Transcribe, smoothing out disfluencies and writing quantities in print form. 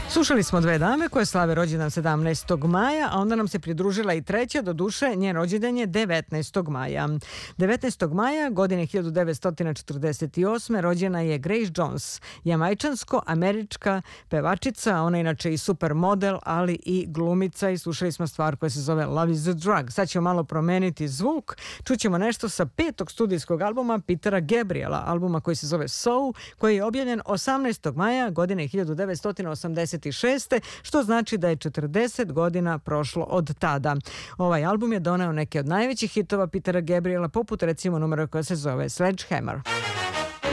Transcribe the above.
Slušali smo dve dame koje slave rođendan 17. maja, a onda nam se pridružila i treća, do duše njen rođendan je 19. maja. 19. maja godine 1948. rođena je Grace Jones, jamajčansko-američka pevačica, ona je inače i supermodel, ali i glumica, i slušali smo stvar koja se zove Love is a Drug. Sad ćemo malo promeniti zvuk, čućemo nešto sa 5. studijskog albuma Petera Gabriela, albuma koji se zove So, koji je objavljen 18. maja godine 1986. što znači da je 40 godina prošlo od tada. Ovaj album je doneo neke od najvećih hitova Petera Gabriela, poput recimo numera koja se zove Sledgehammer.